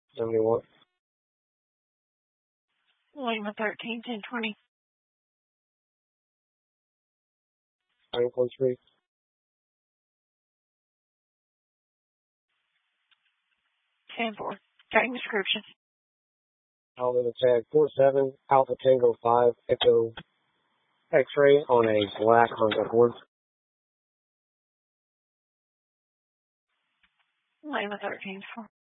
71. Lima 13, 1020. Franklin Street. 10-4. Tag description. I'll in the tag 47 Alpha Tango 5 Echo X-ray on a black Honda Accord. Lima 13, 4.